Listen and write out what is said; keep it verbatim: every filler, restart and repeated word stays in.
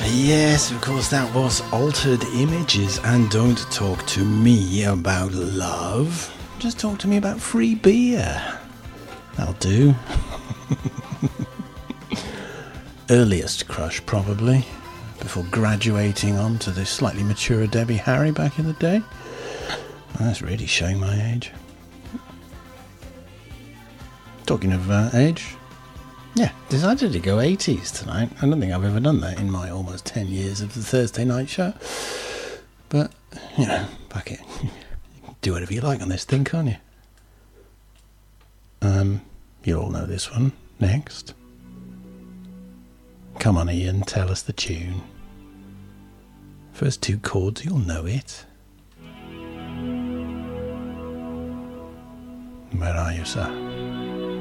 Yes, of course, that was Altered Images. And don't talk to me about love. Just talk to me about free beer. That'll do. Earliest crush, probably. Before graduating on to the slightly maturer Debbie Harry back in the day. That's really showing my age. Talking of uh, age, yeah, decided to go eighties tonight. I don't think I've ever done that in my almost ten years of the Thursday night show. But, you know, fuck it. Do whatever you like on this thing, can't you? Um, you all know this one. Next. Come on, Ian, tell us the tune. First two chords, you'll know it. Where are you, sir?